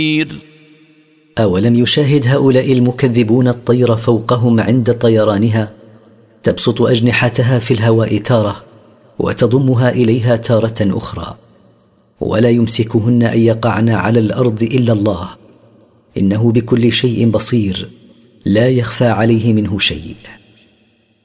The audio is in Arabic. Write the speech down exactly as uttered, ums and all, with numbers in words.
أولم يشاهد هؤلاء المكذبون الطير فوقهم عند طيرانها تبسط أجنحتها في الهواء تارة وتضمها إليها تارة أخرى، ولا يمسكهن أن يقعن على الأرض إلا الله، إنه بكل شيء بصير لا يخفى عليه منه شيء.